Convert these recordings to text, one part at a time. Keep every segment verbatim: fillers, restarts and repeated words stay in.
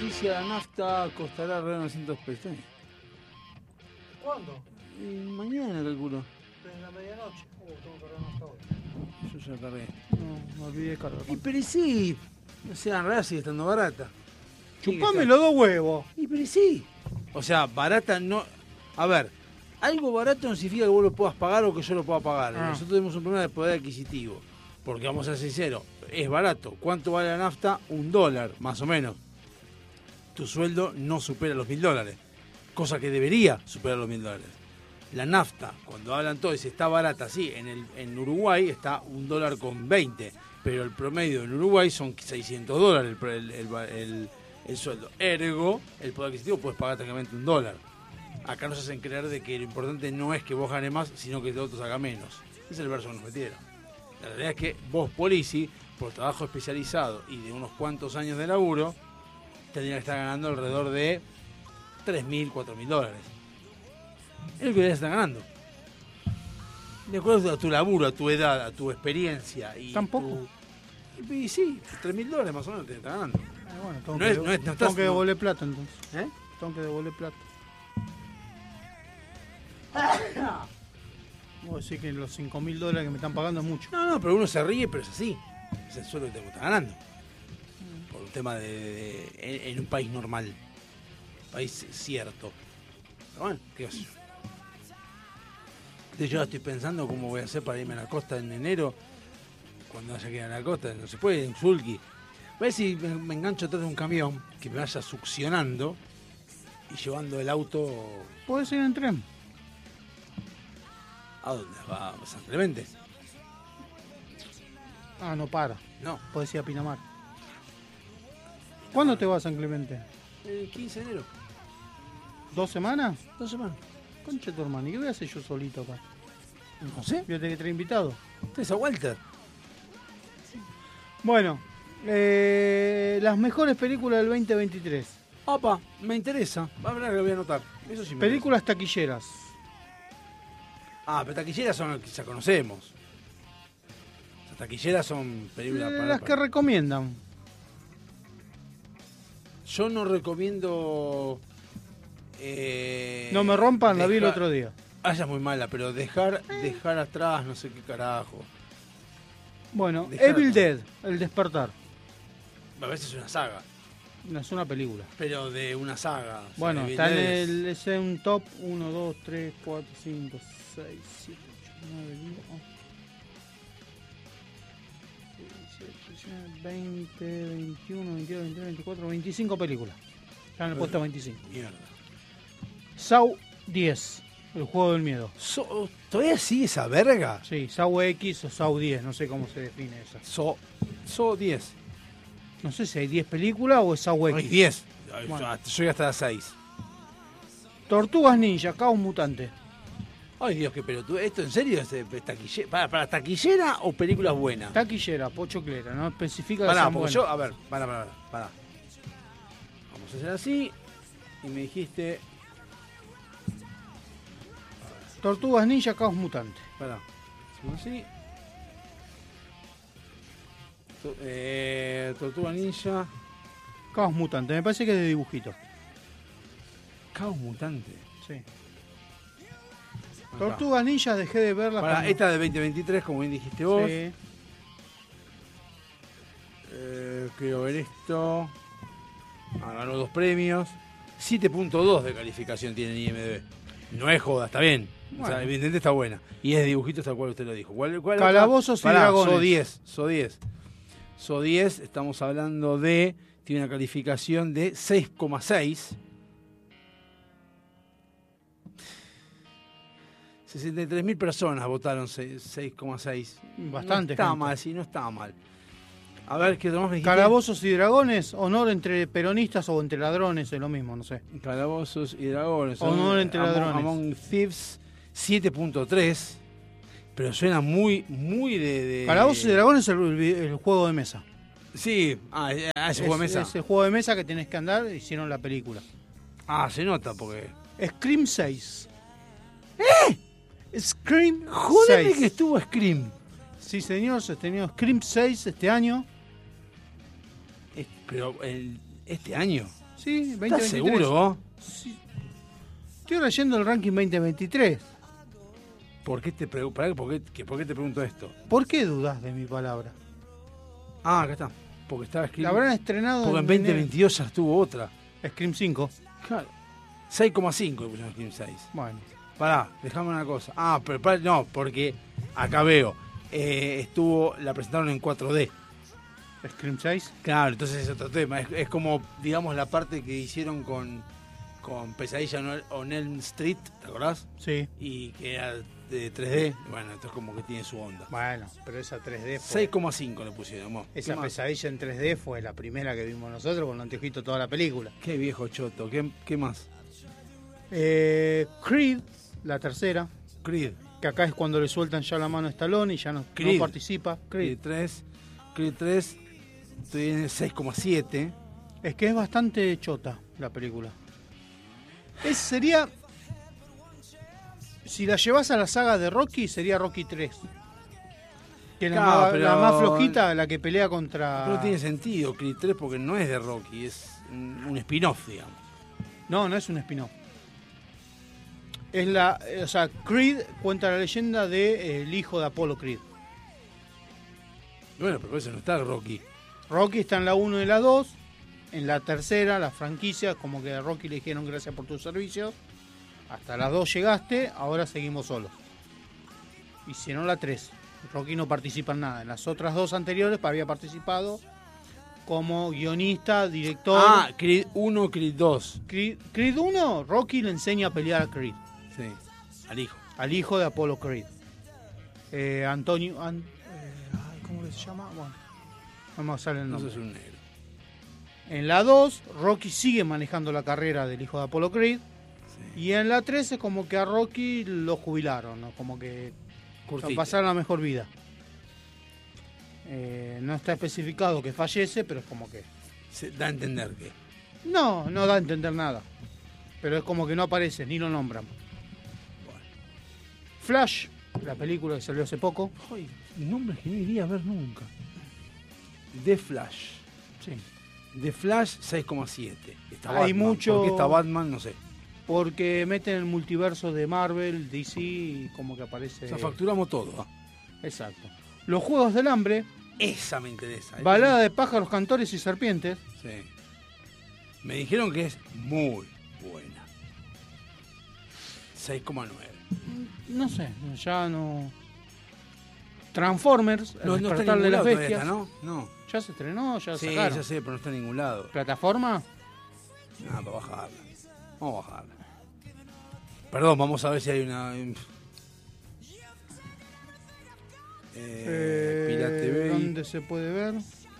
noticia, la nafta costará alrededor de novecientos pesos. ¿Cuándo? Y mañana calculo. Desde la medianoche. Uh, tengo que cargar hasta hoy. Yo ya cargué. No, me olvidé de cargar. Y pero sí, o sea, en realidad sigue estando barata. Chupame los dos huevos. Y pero sí. O sea, barata no... A ver, algo barato no significa que vos lo puedas pagar o que yo lo pueda pagar. Ah. Nosotros tenemos un problema de poder adquisitivo. Porque vamos a ser sinceros, es barato. ¿Cuánto vale la nafta? Un dólar, más o menos. Tu sueldo no supera los mil dólares. Cosa que debería superar los mil dólares. La nafta, cuando hablan todos, está barata, sí, en, el, en Uruguay está un dólar con veinte, pero el promedio en Uruguay son seiscientos dólares el, el, el, el, el sueldo. Ergo, el poder adquisitivo puedes pagar técnicamente un dólar. Acá nos hacen creer de que lo importante no es que vos ganes más, sino que de otros haga menos. Ese es el verso que nos metieron. La realidad es que vos, Polici, por trabajo especializado y de unos cuantos años de laburo, tendría que estar ganando alrededor de tres mil, cuatro mil dólares. Es lo que deberías estar ganando. De acuerdo a tu laburo, a tu edad, a tu experiencia. Y ¿Tampoco? Tu... Y sí, tres mil dólares más o menos te estás ganando. Eh, bueno, tengo No que, es- no es- no tengo estás- que devolver plata entonces. ¿Eh? Tengo que devolver plata. Vos decís que los cinco mil dólares que me están pagando es mucho. No, no, pero uno se ríe, pero es así. Es el sueldo que tengo que estar ganando. Por un tema de, de- en, en un país normal. País cierto. Pero bueno, qué sé yo. De hecho, ahora estoy pensando cómo voy a hacer para irme a la costa en enero. Cuando haya que ir a la costa, no se puede, en Sulky. Voy a ver si me, me engancho atrás de un camión que me vaya succionando y llevando el auto. Podés ir en tren. ¿A dónde? ¿Va a San Clemente? Ah, no para. No. Podés ir a Pinamar. ¿Cuándo te vas a San Clemente? El quince de enero. ¿Dos semanas? Dos semanas. Concha tu hermano, ¿y qué voy a hacer yo solito acá? No sé. Voy a tener que traer invitado. ¿Ustedes a Walter? Bueno, eh, las mejores películas del veinte veintitrés. Opa, me interesa. Va a ver que lo voy a anotar. Eso sí me Películas taquilleras. interesa. Ah, pero taquilleras son las que ya conocemos. Las taquilleras son películas Eh, para, las que para- recomiendan. Yo no recomiendo... eh, No me rompan, la vi el dejar- otro día. Ah, ella es muy mala, pero dejar dejar atrás no sé qué carajo. Bueno, Dejar Evil atrás. Dead, El Despertar. A veces es una saga, No es una película. pero de una saga. O sea, Bueno, Evil está en Dead es- el, es en un top uno, dos, tres, cuatro, cinco, seis, siete, ocho, nueve, diez, once, veinte, veintiuno, veintidós, veintitrés, veinticuatro, veinticinco películas. Está en el puesto veinticinco. Mierda. Saw diez, el juego del miedo. So- ¿Todavía sigue esa verga? Sí, Saw X o Saw diez, no sé cómo se define esa. So, so diez. No sé si hay diez películas o es Saw Hay X. diez. Ay, Bueno. yo- Yo llegué hasta las seis. Tortugas Ninja, Caos Mutante. Ay, Dios, qué pelotudo. ¿Esto en serio es, eh, taquillera? ¿Para, para taquillera o películas buenas? Taquillera, pochoclera, no especifica que Pará, sean porque buenas. yo, a ver, pará, pará, pará, pará. Vamos a hacer así. Y me dijiste. Tortugas Ninja, Caos Mutante. Pará. Hacemos así. To- eh, Tortuga Ninja. Caos Mutante, me parece que es de dibujito. Caos Mutante. Sí. Acá. Tortugas Ninja dejé de verlas. Pará, cuando- esta de veinte veintitrés, como bien dijiste vos. Sí. Eh, quiero ver esto. Ah, ganó dos premios. siete punto dos de calificación tiene en I M D B. No es joda, está bien. O sea, Bueno. evidentemente está buena. Y es de dibujitos tal cual usted lo dijo. ¿Cuál, cuál Calabozos y Pará, dragones. So diez. So diez. So diez, estamos hablando de. Tiene una calificación de seis coma seis. sesenta y tres mil personas votaron seis coma seis. Bastante No está gente. mal, sí, no está mal. A ver, ¿qué otro más me dijiste? Calabozos y dragones, honor entre peronistas o entre ladrones, es lo mismo, no sé. Calabozos y dragones. Honor Among- entre Among- ladrones. Among Thieves, siete punto tres. Pero suena muy, muy de. de- Calabozos y dragones es el, el juego de mesa. Sí, ah, eh, ah, ese es, juego de mesa. es el juego de mesa que tenés que andar, hicieron la película. Ah, se nota porque. Scream seis. ¿Eh? Scream Jódeme seis. que estuvo Scream. Sí, señor, se ha tenido Scream seis este año. Es- Pero el, este año. Sí, veinte ¿Estás veintitrés. seguro vos? Sí. Estoy leyendo el ranking veinte veintitrés. ¿Por qué te, pregu- pará, ¿por qué, que- por qué te pregunto esto? ¿Por qué dudas de mi palabra? Ah, acá está. Porque estaba La escrito. habrán estrenado Porque en en veinte enero. veintidós ya estuvo otra. Scream cinco. Claro. seis coma cinco le pusieron Scream seis. Bueno. Pará, dejame una cosa. Ah, pero pará, no, porque acá veo. eh, estuvo, la presentaron en cuatro D. Scream seis. Claro, entonces es otro tema. Es, es como, digamos, la parte que hicieron con, con Pesadilla on El- on Elm Street, ¿te acordás? Sí. Y que era de tres D. Bueno, entonces como que tiene su onda. Bueno, pero esa tres D fue... seis coma cinco le pusieron. vos. Esa ¿Qué más? pesadilla en tres D fue la primera que vimos nosotros con los anteojitos toda la película. Qué viejo choto. ¿Qué, qué más? Eh, Creed, la tercera, Creed. que acá es cuando le sueltan ya la mano a Stallone y ya no, no Creed. participa. Creed Creed. tres. Creed tres tiene seis coma siete. Es que es bastante chota la película. Es, sería... Si la llevas a la saga de Rocky, sería Rocky tres. Que es la, Claro, más, pero- la más flojita, la que pelea contra... No tiene sentido Creed tres porque no es de Rocky, es un, un spin-off, digamos. No, no es un spin-off. Es la... eh, O sea, Creed cuenta la leyenda del hijo de Apollo Creed. Bueno, pero eso no está Rocky. Rocky está en la uno y la dos. En la tercera, la franquicia, como que a Rocky le dijeron gracias por tus servicios. Hasta las dos llegaste, ahora seguimos solos. Hicieron la tres. Rocky no participa en nada. En las otras dos anteriores había participado como guionista, director. Ah, Creed uno, Creed dos. Creed, Creed uno, Rocky le enseña a pelear a Creed, Sí, al hijo. al hijo de Apollo Creed. Eh, Antonio... An- eh, ay, ¿cómo que se llama? Bueno, no me sale el No nombre. sos un negro. En la dos, Rocky sigue manejando la carrera del hijo de Apollo Creed. Sí. Y en la tres es como que a Rocky lo jubilaron, ¿no? Como que lo Curtite. pasaron la mejor vida. Eh, no está especificado que fallece, pero es como que... Se da a entender que. No, no da a entender nada. Pero es como que no aparece, ni lo nombran. Bueno. Flash, la película que salió hace poco. Ay, nombres que no iría a ver nunca. The Flash. Sí. The Flash seis coma siete. Está Hay Batman. mucho- ¿Por qué está Batman? No sé. Porque meten el multiverso de Marvel, D C, y como que aparece... O sea, facturamos todo. ah. Exacto. Los Juegos del Hambre, Esa me interesa. ¿eh? balada de pájaros, cantores y serpientes. Sí. Me dijeron que es muy buena. seis coma nueve. No sé, ya no... Transformers, el No, no está en despertar ningún de las lado todavía bestias. está, ¿no? No. Ya se estrenó, ya Sí, sacaron. ya sé, pero no está en ningún lado. ¿Plataforma? Ah, para bajarla. Vamos a bajarla. Perdón, vamos a ver si hay una... Eh, Eh, Pirate Bay. ¿Dónde se puede ver?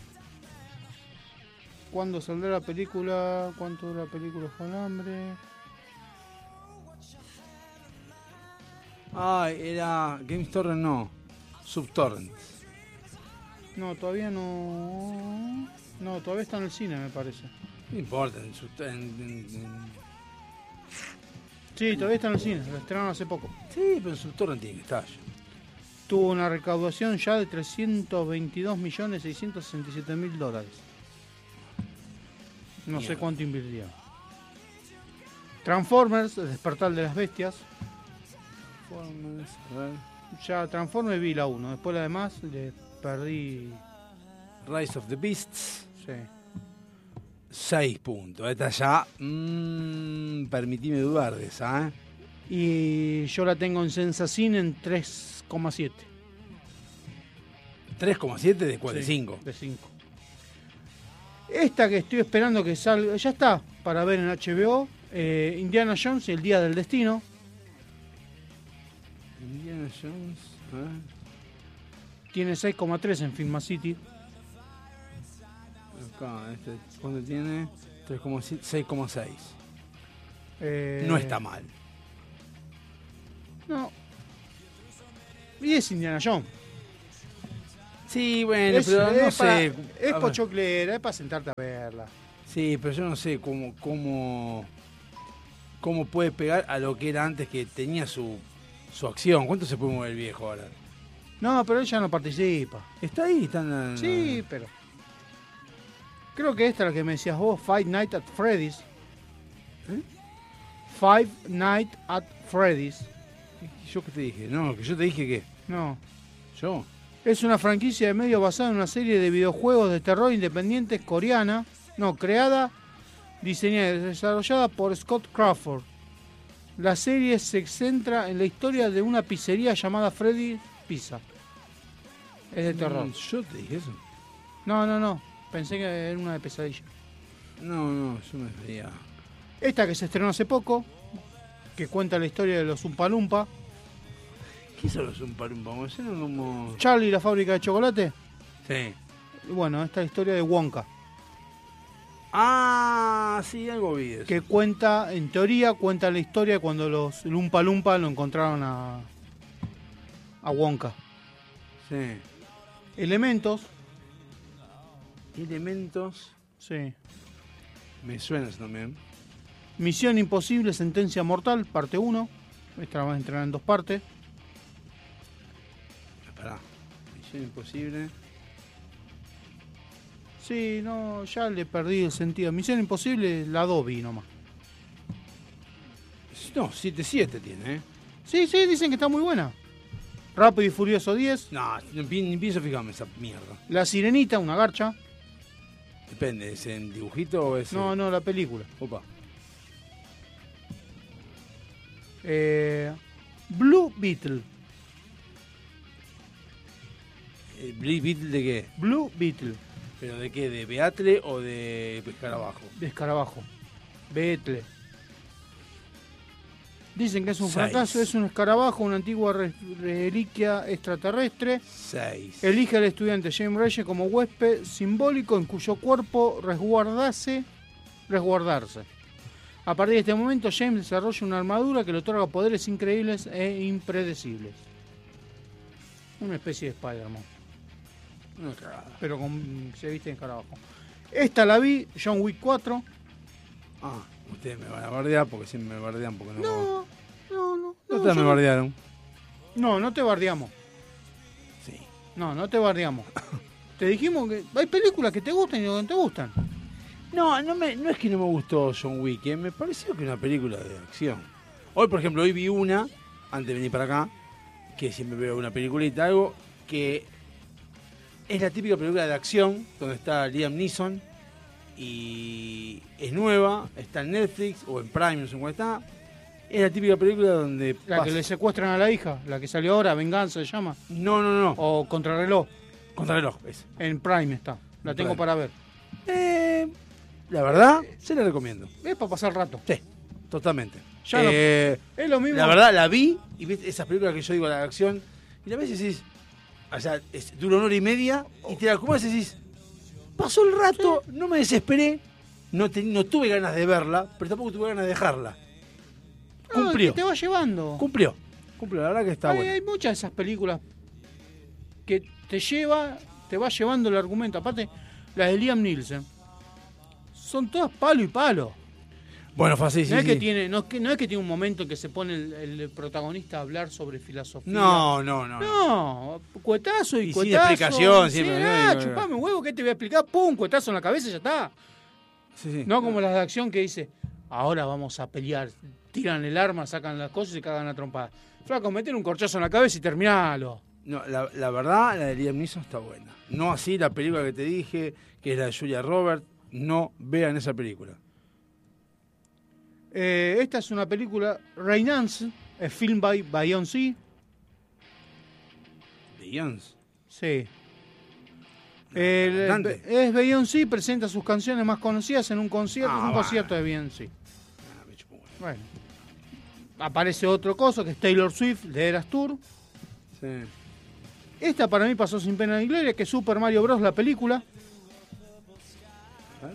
¿Cuándo saldrá la película? ¿Cuánto dura la película con hambre? Ah, era... Games Torrent no. Subtorrent. No, todavía no... No, todavía está en el cine, me parece. No importa. En, sub- en- en- en- Sí, todavía está en el cine, lo estrenaron hace poco. Sí, pero en Subtorrent tiene que estar ya. Tuvo una recaudación ya de trescientos veintidós millones seiscientos sesenta y siete mil dólares. No sé Mierda. cuánto invirtió. Transformers, el despertar de las bestias. Transformers, a ver. Ya Transformers vi la uno, después la demás le perdí. Rise of the Beasts. Sí. seis puntos. Esta ya... Mmm, permitime dudar de esa, ¿eh? Y yo la tengo en Sensacine en tres coma siete. tres coma siete de cuatro, de Sí, cinco. De cinco. Esta que estoy esperando que salga, ya está, para ver en H B O, eh, Indiana Jones y el Día del Destino. Indiana Jones. A ver. Tiene seis coma tres en Film City. Acá, este, ¿cuánto tiene? tres coma siete, seis coma seis. Eh, No está mal. No. Y es Indiana Jones. Sí, bueno, es pero no es pa- sé. es a ver. pochoclera, es para sentarte a verla. Sí, pero yo no sé cómo, cómo, cómo puede pegar a lo que era antes, que tenía su, su acción. ¿Cuánto se puede mover el viejo ahora? No, pero ella no participa. Está ahí, está en la... Sí, pero... Creo que esta es la que me decías vos, Five Nights at Freddy's. ¿Eh? Five Nights at Freddy's. ¿Yo qué te dije? No, que yo te dije que... No. ¿Yo? Es una franquicia de medios basada en una serie de videojuegos de terror independientes coreana. No, creada, diseñada y desarrollada por Scott Crawford. La serie se centra en la historia de una pizzería llamada Freddy's Pizza. Es de terror. No, ¿yo te dije eso? No, no, no. Pensé que era una de pesadilla. No, no, yo me refería... Esta que se estrenó hace poco, que cuenta la historia de los Oompa Loompa. ¿Qué son los Oompa Loompa? Como... Charlie, la fábrica de chocolate. Sí. Y bueno, esta es la historia de Wonka. Ah, sí, algo vi de eso. Que cuenta, en teoría, cuenta la historia de cuando los Oompa Loompa lo encontraron a, a Wonka. Sí. Elementos. Elementos. Sí. Me suena eso también. Misión Imposible, Sentencia Mortal, parte uno. Esta la vamos a entrenar en dos partes. Esperá. Misión Imposible. Sí, no, ya le perdí el sentido. Misión Imposible, la dos vi nomás. No, siete siete tiene, ¿eh? Sí, sí, dicen que está muy buena. Rápido y Furioso diez. No, ni pi- ni pienso fijarme esa mierda. La Sirenita, una garcha. Depende, ¿es en dibujito o es...? No, no, la película. Opa. Eh, Blue Beetle. ¿El Blue Beetle de qué? Blue Beetle. ¿Pero de qué? ¿De Beatle o de Pescarabajo? De escarabajo. Beetle. Dicen que es un Seis. fracaso, es un escarabajo, una antigua re- reliquia extraterrestre. Seis. Elige al estudiante James Reyes como huésped simbólico en cuyo cuerpo resguardase, resguardarse. A partir de este momento, James desarrolla una armadura que le otorga poderes increíbles e impredecibles. Una especie de Spider-Man, Una cagada. pero con, se viste en escarabajo. Esta la vi, John Wick cuatro. Ah, ustedes me van a bardear porque siempre me bardean porque no... No, no, no. No, No, ustedes me yo- bardearon. no, no te bardeamos. Sí. No, no te bardeamos. Te dijimos que hay películas que te gustan y que no te gustan. No, no, me, no es que no me gustó John Wick, ¿eh? Me pareció que era una película de acción. Hoy, por ejemplo, hoy vi una, antes de venir para acá, que siempre veo una peliculita, algo que es la típica película de acción, donde está Liam Neeson, y es nueva, está en Netflix o en Prime, no sé cuál está. Es la típica película donde... La pasa- que le secuestran a la hija, la que salió ahora, Venganza se llama. No, no, no, O Contrarreloj, Contrarreloj, es. en Prime está. La En tengo Prime. para ver. Eh, la verdad, se la recomiendo. Es para pasar rato. Sí, totalmente. Ya no- Eh, Es lo mismo. La verdad, la vi y viste esas películas que yo digo, la de acción, y la ves y decís, o sea, es, dura una hora y media, y te la comes y decís, pasó el rato, no me desesperé, no, te- no tuve ganas de verla, pero tampoco tuve ganas de dejarla. No, Cumplió, que te va llevando. cumplió, cumplió, la verdad que está hay, bueno. hay muchas de esas películas que te lleva, te va llevando el argumento. Aparte, las de Liam Neeson son todas palo y palo. Bueno, fue así, sí, no, es sí. que tiene, no, es que, no es que tiene un momento en que se pone el, el protagonista a hablar sobre filosofía. No, no, no. no. No, cuetazo y, Y sin cuetazo. explicación, Sí, siempre, ah, ¿no? chupame un huevo, ¿qué te voy a explicar? Pum, cuetazo en la cabeza y ya está. Sí, sí. No como las de acción que dice, ahora vamos a pelear. Tiran el arma, sacan las cosas y se cagan a trompada. Flaco, meten un corchazo en la cabeza y terminalo. No, la, la verdad, la de Liam Neeson está buena. No así la película que te dije, que es la de Julia Roberts. No vean esa película. Eh, esta es una película, Reynance, es film by Beyoncé. Beyoncé. Sí. El- cantante. es Beyoncé, presenta sus canciones más conocidas en un concierto, Ah, es un bueno. concierto de Beyoncé. Ah, me chupo un huevo. Bueno. Aparece otro coso que es Taylor Swift de Eras Tour. Sí. Esta para mí pasó sin pena ni gloria, que es Super Mario Bros. La película. A ver.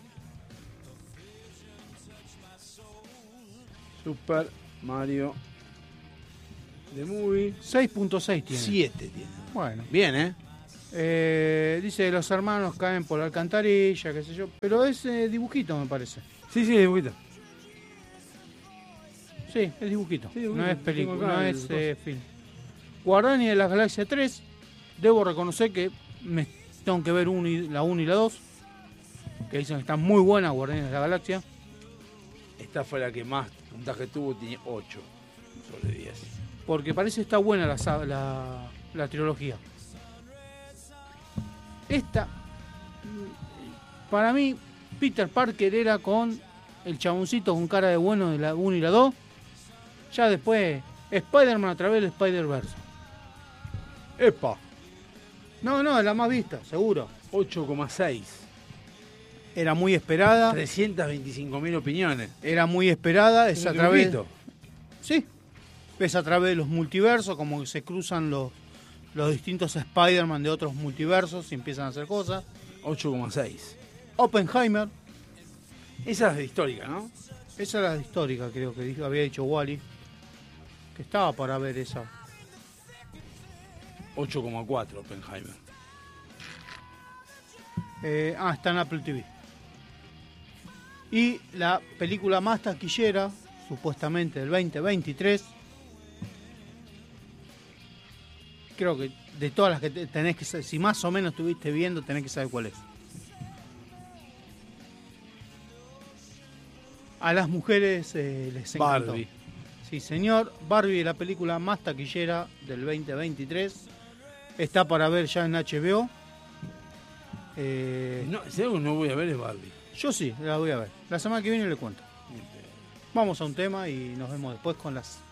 Super Mario The Movie. seis punto seis tiene. siete tiene. Bueno. Bien, ¿eh? Eh, dice que los hermanos caen por la alcantarilla, qué sé yo. Pero es eh, dibujito, me parece. Sí, sí, dibujito. Sí, es dibujito. Sí, dibujito. No es Tengo película, acá no el es coso. eh, film. Guardianes de la Galaxia tres. Debo reconocer que me tengo que ver uno y- la uno y la dos. que dicen que está muy buena, Guardianes de la Galaxia. Esta fue la que más puntaje tuvo, tiene ocho sobre diez. Porque parece que está buena la, sa- la, la trilogía. Esta, para mí, Peter Parker era con el chaboncito con cara de bueno de la uno y la dos. Ya después, Spider-Man a través del Spider-Verse. ¡Epa! No, no, es la más vista, seguro. ocho coma seis. Era muy esperada. trescientas veinticinco mil opiniones. Era muy esperada. Es Un a través. truquito. Sí. Es a través de los multiversos, como que se cruzan los, los distintos Spider-Man de otros multiversos y empiezan a hacer cosas. ocho coma seis. Oppenheimer. Esa es de histórica, ¿no? Esa era la histórica, creo que dijo, había dicho Wally. Que estaba para ver esa. ocho coma cuatro Oppenheimer. Eh, ah, está en Apple T V. Y la película más taquillera, supuestamente del veinte veintitrés, creo que de todas las que te- tenés que saber, si más o menos estuviste viendo, tenés que saber cuál es. A las mujeres eh, les encantó. Barbie. Sí, señor. Barbie, la película más taquillera del veinte veintitrés. Está para ver ya en H B O. Eh, No, si algo no voy a ver es Barbie. Yo sí, la voy a ver. La semana que viene le cuento. Vamos a un tema y nos vemos después con las